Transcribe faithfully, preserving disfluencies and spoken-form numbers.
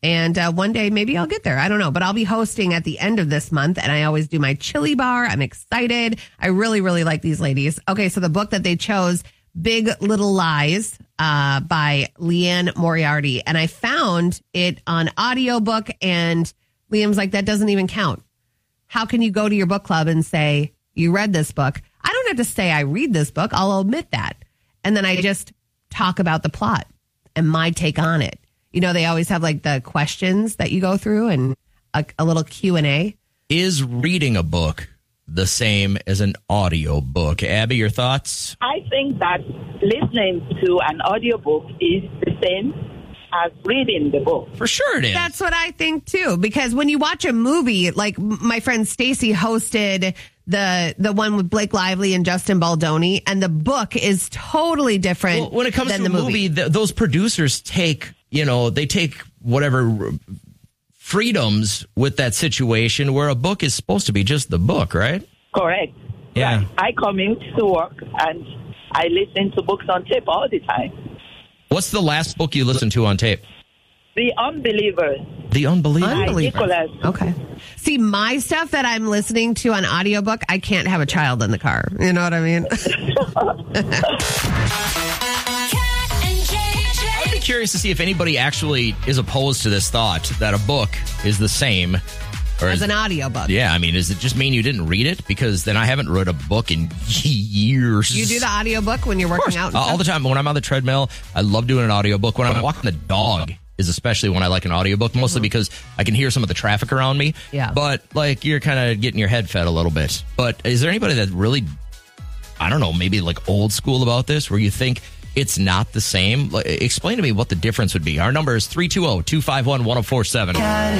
And uh, one day, maybe I'll get there. I don't know. But I'll be hosting at the end of this month. And I always do my chili bar. I'm excited. I really, really like these ladies. Okay, so the book that they chose, Big Little Lies, uh, by Leanne Moriarty. And I found it on audiobook. And Liam's like, that doesn't even count. How can you go to your book club and say, you read this book? I don't have to say I read this book. I'll admit that. And then I just talk about the plot and my take on it. You know, they always have like the questions that you go through and a, a little Q and A. Is reading a book the same as an audio book? Abby, your thoughts? I think that listening to an audiobook is the same as reading the book. For sure it is. That's what I think too, because when you watch a movie, like my friend Stacy hosted the the one with Blake Lively and Justin Baldoni, and the book is totally different. Well, when it comes than to the a movie, th- those producers take, you know, they take whatever freedoms with that situation, where a book is supposed to be just the book, right? Correct. Yeah. Right. I commute to work and I listen to books on tape all the time. What's the last book you listened to on tape? The Unbelievers. The Unbelievers. By Unbelievers. Nicholas. Okay. See, my stuff that I'm listening to on audiobook, I can't have a child in the car. You know what I mean? I'd be curious to see if anybody actually is opposed to this thought that a book is the same. Or As is, an audiobook. yeah, I mean, does it just mean you didn't read it? Because then I haven't read a book in years. You do the audiobook when you're working out? and All stuff? the time. When I'm on the treadmill, I love doing an audiobook. When I'm walking the dog is especially when I like an audiobook, mostly because I can hear some of the traffic around me. Yeah. But, like, you're kind of getting your head fed a little bit. But is there anybody that really, I don't know, maybe like old school about this, where you think it's not the same? Like, explain to me what the difference would be. Our number is three two zero, two five one, one zero four seven.